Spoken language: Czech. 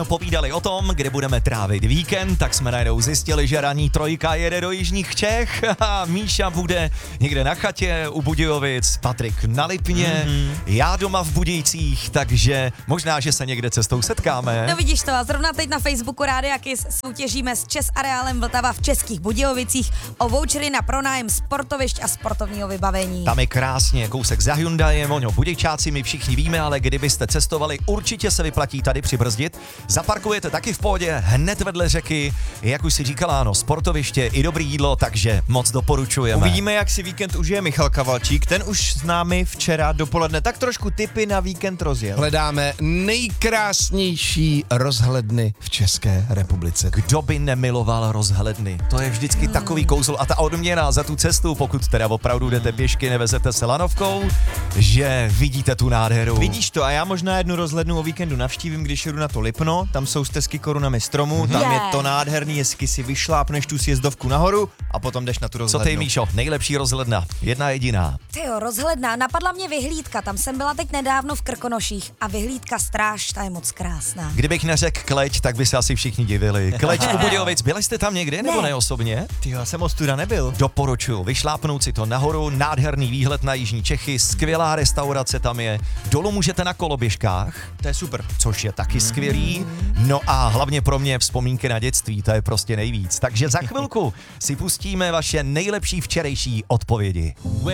povídali o tom, kde budeme trávit víkend, tak jsme najednou zjistili, že ranní trojka jede do jižních Čech a Míša bude někde na chatě u Budějovic, Patrik na Lipně, já doma v Budějcích, takže možná, že se někde cestou setkáme. No vidíš to, a zrovna teď na Facebooku Rádia Kiss soutěžíme s ČES areálem Vltava v Českých Budějovicích o vouchery na pronájem sportovišť a sportovního vybavení. Tam je krásně kousek za Hyundaiem, ono Budějčáci my všichni víme, ale kdybyste cestovali, určitě se vyplatí tady přibrzdit. Zaparkujete taky v pohodě, hned vedle řeky, jak už si říkala, ano, sportoviště i dobrý jídlo, takže moc doporučujeme. Uvidíme, jak si víkend užije Michal Kavalčík, ten už s námi včera dopoledne tak trošku tipy na víkend rozjel. Hledáme nejkrásnější rozhledny v České republice. Kdo by nemiloval rozhledny? To je vždycky takový kouzl a ta odměna za tu cestu, pokud teda opravdu jdete pěšky, nevezete se lanovkou, že vidíte tu nádheru. Vidíš to, a já možná jednu rozhlednu o víkendu navštívím, když jdu na to Lipno, tam jsou stezky korunami stromů, tam je to nádherný, jestli si vyšlápneš tu sjezdovku nahoru a potom jdeš na tu Co rozhlednu. ty, Míšo? Nejlepší rozhledna, jedna jediná. Tyjo, rozhledna, napadla mě vyhlídka, tam jsem byla teď nedávno v Krkonoších a vyhlídka Stráž, ta je moc krásná. Kdybych neřekl Kleť, tak by se asi všichni divili. Kleť u Budějovic, byli jste tam někdy nebo ne osobně? Ty, já jsem ostuda nebyl. Doporučuju, vyšlápnout si to nahoru, nádherný výhled na jižní Čechy, skvělá restaurace tam je, dolů můžete na koloběžkách, To je super. což je taky skvělý, no a hlavně pro mě vzpomínky na dětství, to je prostě nejvíc. Takže za chvilku si pustíme vaše nejlepší včerejší odpovědi.